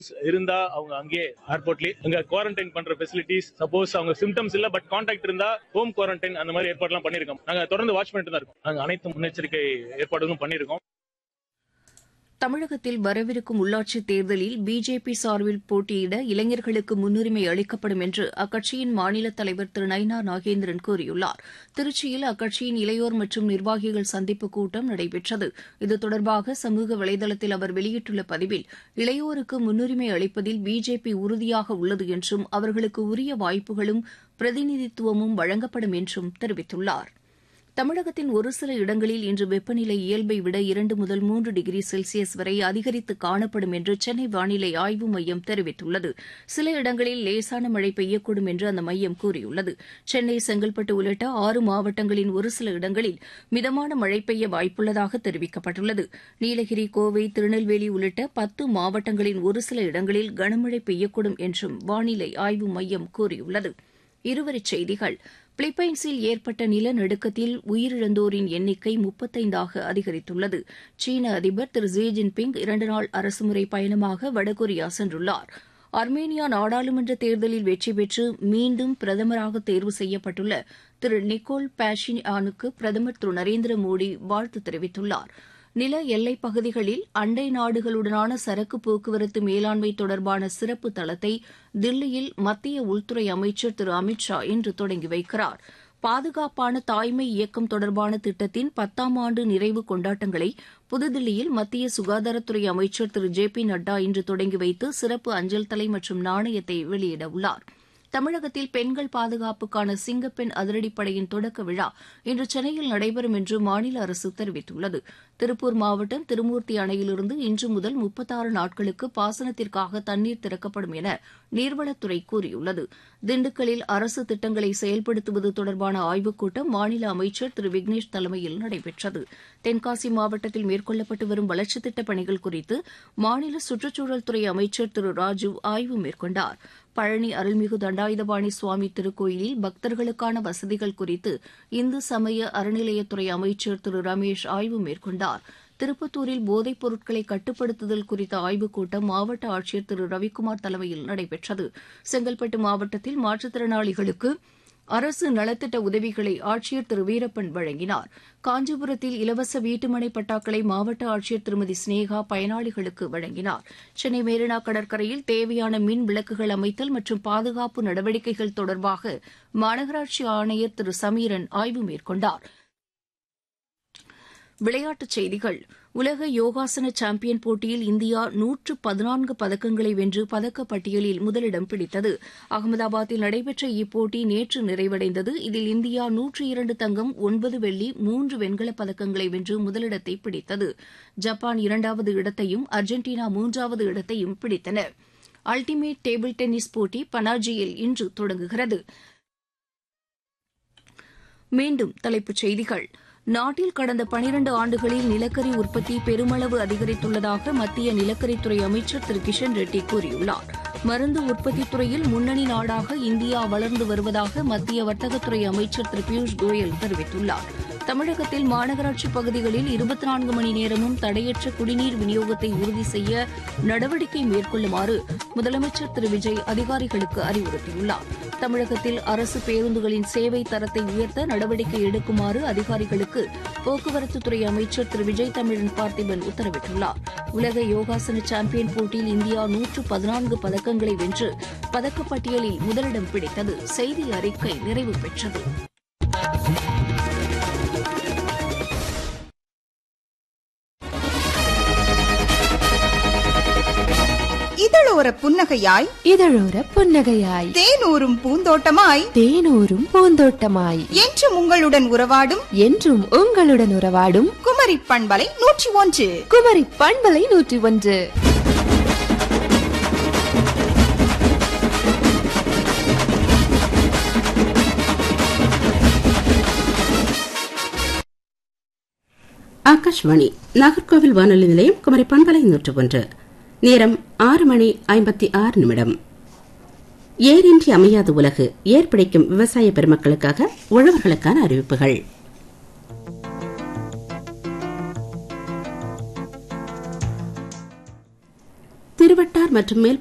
இருந்தா அவங்க அங்கேயே ஏர்போர்ட்லயே அங்க குவாரண்டைன் பண்ற ஃபெசிலிட்டிஸ், சப்போஸ் அவங்க சிம்டம்ஸ் இல்ல பட் கான்டாக்ட் இருந்தா ஹோம் குவாரண்டைன் அந்த மாதிரி ஏற்பாடுலாம் பண்ணிருக்கோம். நாங்க தொடர்ந்து வாட்ச் பண்ணிட்டு தான் இருக்கோம். நாங்க அனைத்து முன்னெச்சரிக்கை ஏற்பாடுகளும் பண்ணிருக்கோம். தமிழகத்தில் வரவிருக்கும் உள்ளாட்சித் தேர்தலில் பிஜேபி சார்பில் போட்டியிட இளைஞர்களுக்கு முன்னுரிமை அளிக்கப்படும் என்று அக்கட்சியின் மாநில தலைவர் திரு நயினார் நாகேந்திரன் கூறியுள்ளார். திருச்சியில் அக்கட்சியின் இளையோர் மற்றும் நிர்வாகிகள் சந்திப்புக் கூட்டம் நடைபெற்றது. இது தொடர்பாக சமூக வலைதளத்தில் அவர் வெளியிட்டுள்ள பதிவில், இளையோருக்கு முன்னுரிமை அளிப்பதில் பிஜேபி உறுதியாக உள்ளது என்றும் அவர்களுக்கு உரிய வாய்ப்புகளும் பிரதிநிதித்துவமும் வழங்கப்படும் என்றும் தெரிவித்துள்ளார். தமிழகத்தின் ஒரு சில இடங்களில் இன்று வெப்பநிலை இயல்பை விட 2 முதல் 3 டிகிரி செல்சியஸ் வரை அதிகரித்து காணப்படும் என்று சென்னை வானிலை ஆய்வு மையம் தெரிவித்துள்ளது. சில இடங்களில் லேசான மழை பெய்யக்கூடும் என்று அந்த மையம் கூறியுள்ளது. சென்னை, செங்கல்பட்டு உள்ளிட்ட 6 மாவட்டங்களின் ஒரு சில இடங்களில் மிதமான மழை பெய்ய வாய்ப்புள்ளதாக தெரிவிக்கப்பட்டுள்ளது. நீலகிரி, கோவை, திருநெல்வேலி உள்ளிட்ட 10 மாவட்டங்களின் ஒரு சில இடங்களில் கனமழை பெய்யக்கூடும் என்றும் வானிலை ஆய்வு மையம் கூறியுள்ளது. இருவரிச் செய்திகள். பிலிப்பைன்ஸில் ஏற்பட்ட நிலநடுக்கத்தில் உயிரிழந்தோரின் எண்ணிக்கை 35ஆக அதிகரித்துள்ளது. சீன அதிபர் திரு ஜி ஜின்பிங் 2 நாள் அரசுமுறை பயணமாக வடகொரியா சென்றுள்ளார். அர்மேனியா நாடாளுமன்ற தேர்தலில் வெற்றி பெற்று மீண்டும் பிரதமராக தேர்வு செய்யப்பட்டுள்ள திரு நிக்கோல் பாஷின்யானுக்கு பிரதமர் திரு நரேந்திர மோடி வாழ்த்து தெரிவித்துள்ளார். நில எல்லைப் பகுதிகளில் அண்டை நாடுகளுடனான சரக்கு போக்குவரத்து மேலாண்மை தொடர்பான சிறப்பு தளத்தை தில்லியில் மத்திய உள்துறை அமைச்சர் திரு அமித் ஷா இன்று தொடங்கி வைக்கிறார். பாதுகாப்பான தாய்மை இயக்கம் தொடர்பான திட்டத்தின் 10ஆம் ஆண்டு நிறைவு கொண்டாட்டங்களை புதுதில்லியில் மத்திய சுகாதாரத்துறை அமைச்சர் திரு ஜே பி நட்டா இன்று தொடங்கி வைத்து சிறப்பு அஞ்சல் தலை மற்றும் நாணயத்தை வெளியிடவுள்ளார். தமிழகத்தில் பெண்கள் பாதுகாப்புக்கான சிங்கப்பெண் அதிரடிப்படையின் தொடக்க விழா இன்று சென்னையில் நடைபெறும் என்று மாநில அரசு தெரிவித்துள்ளது. திருப்பூர் மாவட்டம் திருமூர்த்தி அணையிலிருந்து இன்று முதல் 36 நாட்களுக்கு பாசனத்திற்காக தண்ணீர் திறக்கப்படும் என நீர்வளத்துறை கூறியுள்ளது. திண்டுக்கல்லில் அரசு திட்டங்களை செயல்படுத்துவது தொடர்பான ஆய்வுக் கூட்டம் மாநில அமைச்சர் திரு விக்னேஷ் தலைமையில் நடைபெற்றது. தென்காசி மாவட்டத்தில் மேற்கொள்ளப்பட்டு வரும் வளர்ச்சித் திட்டப் பணிகள் குறித்து மாநில சுற்றுச்சூழல் துறை அமைச்சர் திரு ராஜு ஆய்வு மேற்கொண்டார். பழனி அருள்மிகு தண்டாயுதபாணி சுவாமி திருக்கோயிலில் பக்தர்களுக்கான வசதிகள் குறித்து இந்து சமய அறநிலையத்துறை அமைச்சர் திரு ரமேஷ் ஆய்வு மேற்கொண்டார். திருப்பத்தூரில் போதைப் பொருட்களை கட்டுப்படுத்துதல் குறித்த ஆய்வுக் கூட்டம் மாவட்ட ஆட்சியர் திரு ரவிக்குமார் தலைமையில் நடைபெற்றது. செங்கல்பட்டு மாவட்டத்தில் மாற்றுத்திறனாளிகளுக்கு அரசு நலத்திட்ட உதவிகளை ஆட்சியர் திரு வீரப்பன் வழங்கினார். காஞ்சிபுரத்தில் இலவச வீட்டுமனை பட்டாக்களை மாவட்ட ஆட்சியர் திருமதி ஸ்னேகா பயனாளிகளுக்கு வழங்கினார். சென்னை மெரினா கடற்கரையில் தேவையான மின் விளக்குகள் அமைத்தல் மற்றும் பாதுகாப்பு நடவடிக்கைகள் தொடர்பாக மாநகராட்சி ஆணையர் திரு சமீரன் ஆய்வு மேற்கொண்டார். விளையாட்டுச் செய்திகள். உலக யோகாசன சாம்பியன் போட்டியில் இந்தியா 114 பதக்கங்களை வென்று பதக்கப்பட்டியலில் முதலிடம் பிடித்தது. அகமதாபாத்தில் நடைபெற்ற இப்போட்டி நேற்று நிறைவடைந்தது. இதில் இந்தியா 102 தங்கம், 9 வெள்ளி, 3 வெண்கலப் பதக்கங்களை வென்று முதலிடத்தை பிடித்தது. ஜப்பான் 2வது இடத்தையும் அர்ஜென்டினா 3வது இடத்தையும் பிடித்தன. அல்டிமேட் டேபிள் டென்னிஸ் போட்டி பனாஜியில் இன்று தொடங்குகிறது. மீண்டும் தலைப்புச் செய்திகள். நாட்டில் கடந்த 12 ஆண்டுகளில் நிலக்கரி உற்பத்தி பெருமளவு அதிகரித்துள்ளதாக மத்திய நிலக்கரித்துறை அமைச்சர் திரு கிஷன் ரெட்டி கூறியுள்ளார். மருந்து உற்பத்தித் துறையில் முன்னணி நாடாக இந்தியா வளர்ந்து வருவதாக மத்திய வர்த்தகத்துறை அமைச்சர் திரு பியூஷ் கோயல் தெரிவித்துள்ளார். தமிழகத்தில் மாநகராட்சி பகுதிகளில் 24 மணி நேரமும் தடையற்ற குடிநீர் விநியோகத்தை உறுதி செய்ய நடவடிக்கை மேற்கொள்ளுமாறு முதலமைச்சர் திரு விஜய் அதிகாரிகளுக்கு அறிவுறுத்தியுள்ளார். தமிழகத்தில் அரசு பேருந்துகளின் சேவை தரத்தை உயர்த்த நடவடிக்கை எடுக்குமாறு அதிகாரிகளுக்கு போக்குவரத்துத்துறை அமைச்சர் திரு விஜய் தமிழன் பார்த்திபன் உத்தரவிட்டுள்ளார். உலக யோகாசன சாம்பியன் போட்டியில் இந்தியா 114 பதக்கங்களை வென்று பதக்கப்பட்டியலில் முதலிடம் பிடித்தது. செய்தி அறிக்கை நிறைவு பெற்றது. இதழோர புன்னகையாய் இதழோர புன்னகையாய் தேனூரும் பூந்தோட்டமாய் தேனூரும் பூந்தோட்டமாய் என்றும் உங்களுடன் உறவாடும் குமரி பண்பலை 101 குமரி பண்பலை 101. ஆகாஷ்வாணி நாகர்கோவில் வானொலி நிலையம் குமரி பண்பலை 101. நேரம் 6:56. ஏரின்றி அமையாத உலகு. ஏற்பிடிக்கும் விவசாய பெருமக்களுக்காக உழவர்களுக்கான அறிவிப்புகள். திருவட்டார் மற்றும் மேல்